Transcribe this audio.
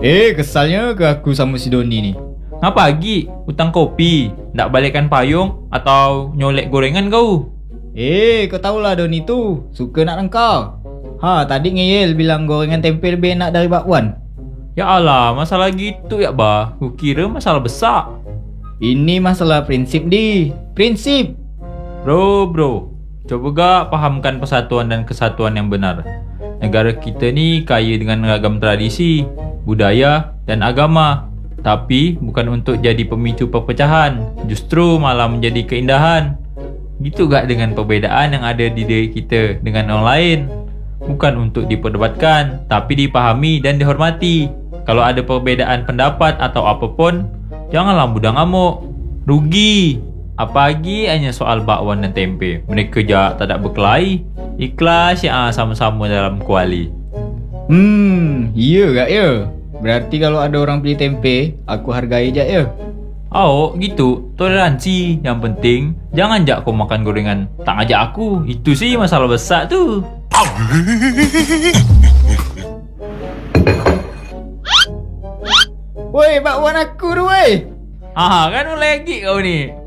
Kesalnya ke aku sama si Doni ni. Ngapa lagi? Hutang kopi? Nak balikkan payung? Atau nyolek gorengan kau? Kau tahulah Doni tu suka nak nengkau. Tadi ngeyel bilang gorengan tempe lebih enak dari bakwan. Ya Allah, masalah gitu ya bah. Ku kira masalah besar. Ini masalah prinsip di. Prinsip. Bro, coba gak pahamkan persatuan dan kesatuan yang benar. Negara kita ni kaya dengan ragam tradisi, budaya dan agama. Tapi bukan untuk jadi pemicu perpecahan, justru malah menjadi keindahan. Gitu gak dengan perbezaan yang ada di diri kita dengan orang lain? Bukan untuk diperdebatkan, tapi dipahami dan dihormati. Kalau ada perbezaan pendapat atau apapun, janganlah mudah ngamuk. Rugi. Apalagi hanya soal bakwan dan tempe. Mereka je tak ada berkelahi. Ikhlas ya sama-sama dalam kuali. Iya gak ya? Berarti kalau ada orang beli tempe, aku hargai je ya. Gitu. Toleransi. Yang penting, jangan jak kau makan gorengan tak ajak aku. Itu sih masalah besar tu. Woi, bakwan aku tu woi. Kan lagi kau ni.